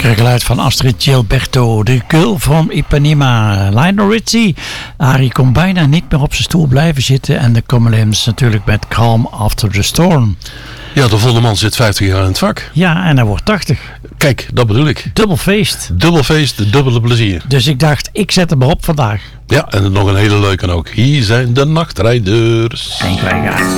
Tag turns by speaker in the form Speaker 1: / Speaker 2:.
Speaker 1: lekkere geluid van Astrid Gilberto, de girl from Ipanema. Lionel Richie, Arie kon bijna niet meer op zijn stoel blijven zitten. En de Comelims natuurlijk met Calm After the Storm.
Speaker 2: Ja, de volle man zit 50 jaar in het vak.
Speaker 1: Ja, en hij wordt 80.
Speaker 2: Kijk, dat bedoel ik.
Speaker 1: Dubbel feest.
Speaker 2: Dubbel feest, dubbele plezier.
Speaker 1: Dus ik dacht, ik zet hem op vandaag.
Speaker 2: Ja, en nog een hele leuke ook. Hier zijn de nachtrijders.
Speaker 1: Denk wij gaan.